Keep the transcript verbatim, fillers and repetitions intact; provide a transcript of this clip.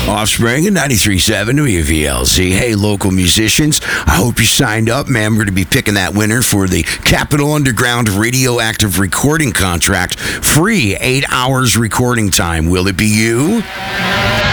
Offspring and ninety-three point seven W V L C. Hey, local musicians, I hope you signed up, man. We're going to be picking that winner for the Capitol Underground Radioactive Recording Contract. Free eight hours recording time. Will it be you?